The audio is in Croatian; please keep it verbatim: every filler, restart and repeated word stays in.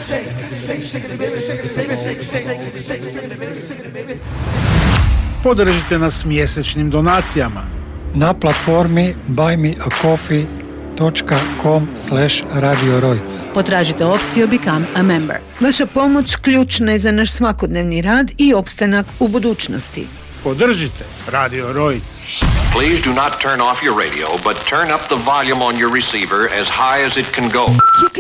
Podržite nas mjesečnim donacijama na platformi buy me a coffee dot com slash radio rojc. Potražite opciju Become a Member. Vaša pomoć ključna je za naš svakodnevni rad i opstanak u budućnosti. Podržite Radio Rojc. Please do not turn off your radio, but turn up the volume on your receiver as high as it can go.